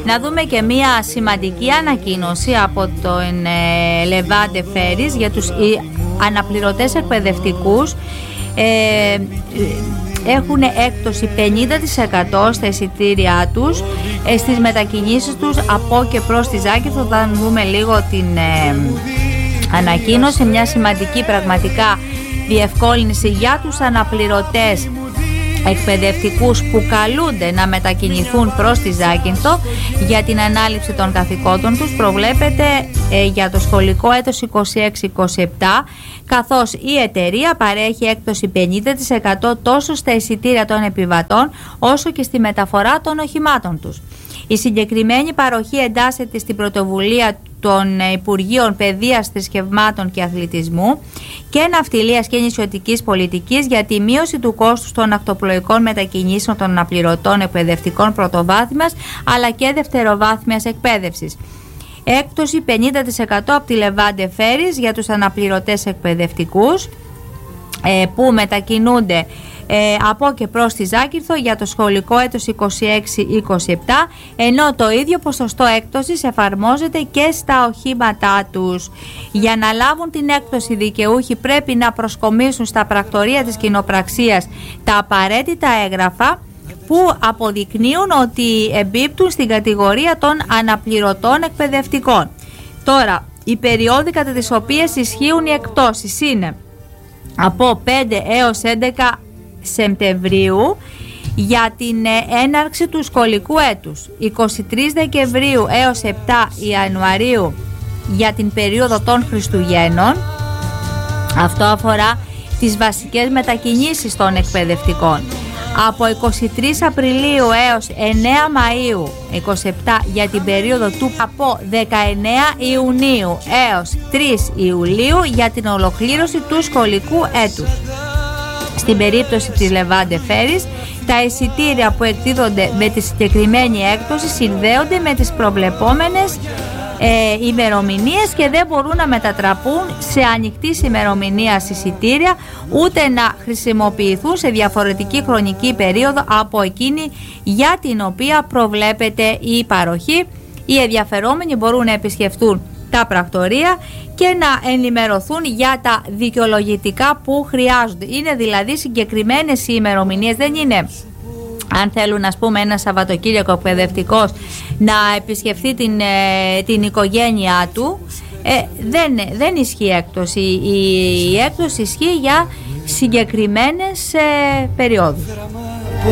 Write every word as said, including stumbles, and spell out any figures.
Να δούμε και μία σημαντική ανακοίνωση από τον ε, Λεβάντε Φέρις για τους οι αναπληρωτές εκπαιδευτικούς. Ε, έχουν έκπτωση πενήντα τοις εκατό στα εισιτήριά τους, ε, στις μετακινήσεις τους από και προς τη Ζάκυνθο. Θα δούμε λίγο την ε, ανακοίνωση, μια σημαντική πραγματικά διευκόλυνση για τους αναπληρωτές εκπαιδευτικούς που καλούνται να μετακινηθούν προς τη Ζάκυνθο για την ανάληψη των καθηκόντων τους. Προβλέπεται ε, για το σχολικό έτος είκοσι έξι είκοσι επτά, καθώς η εταιρεία παρέχει έκπτωση πενήντα τοις εκατό τόσο στα εισιτήρια των επιβατών όσο και στη μεταφορά των οχημάτων τους. Η συγκεκριμένη παροχή εντάσσεται στην πρωτοβουλία των Υπουργείων Παιδείας, Θρησκευμάτων και Αθλητισμού και Ναυτιλίας και Νησιωτικής Πολιτικής για τη μείωση του κόστους των ακτοπλοϊκών μετακινήσεων των αναπληρωτών εκπαιδευτικών πρωτοβάθμιας αλλά και δευτεροβάθμιας εκπαίδευσης. Έκπτωση πενήντα τοις εκατό από τη Λεβάντε Φέρις για τους αναπληρωτές εκπαιδευτικούς ε, που μετακινούνται Ε, από και προς τη Ζάκυνθο για το σχολικό έτος είκοσι έξι είκοσι επτά, ενώ το ίδιο ποσοστό έκπτωσης εφαρμόζεται και στα οχήματά τους. Για να λάβουν την έκπτωση, οι δικαιούχοι πρέπει να προσκομίσουν στα πρακτορεία της κοινοπραξίας τα απαραίτητα έγγραφα που αποδεικνύουν ότι εμπίπτουν στην κατηγορία των αναπληρωτών εκπαιδευτικών. Τώρα, οι περιόδοι κατά τις οποίες ισχύουν οι εκπτώσεις είναι από πέντε έως έντεκα Σεπτεμβρίου για την έναρξη του σχολικού έτους, εικοστή τρίτη Δεκεμβρίου έως επτά Ιανουαρίου για την περίοδο των Χριστουγέννων. Αυτό αφορά τις βασικές μετακινήσεις των εκπαιδευτικών. Από εικοστή τρίτη Απριλίου έως εννέα Μαΐου είκοσι επτά για την περίοδο του, από δεκαεννέα Ιουνίου έως τρεις Ιουλίου για την ολοκλήρωση του σχολικού έτους. Στην περίπτωση της Λεβάντε Φέρις, τα εισιτήρια που εκδίδονται με τη συγκεκριμένη έκπτωση συνδέονται με τις προβλεπόμενες ε, ημερομηνίες και δεν μπορούν να μετατραπούν σε ανοιχτής ημερομηνίας εισιτήρια, ούτε να χρησιμοποιηθούν σε διαφορετική χρονική περίοδο από εκείνη για την οποία προβλέπεται η παροχή. Οι ενδιαφερόμενοι μπορούν να επισκεφτούν τα πρακτορεία και να ενημερωθούν για τα δικαιολογητικά που χρειάζονται. Είναι δηλαδή συγκεκριμένες οι ημερομηνίες, δεν είναι αν θέλουν, ας πούμε, ένα Σαββατοκύριακο εκπαιδευτικός να επισκεφθεί την, ε, την οικογένειά του. Ε, δεν, δεν ισχύει έκπτωση. Η, η έκπτωση ισχύει για συγκεκριμένες ε, περιόδους.